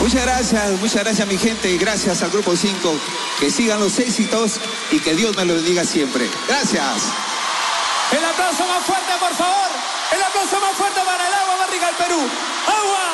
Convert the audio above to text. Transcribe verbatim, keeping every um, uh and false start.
Muchas gracias, muchas gracias mi gente y gracias al Grupo cinco. Que sigan los éxitos y que Dios me lo bendiga siempre. Gracias. El aplauso más fuerte, por favor. El aplauso más fuerte para el Agua Más Rica del Perú. ¡Agua!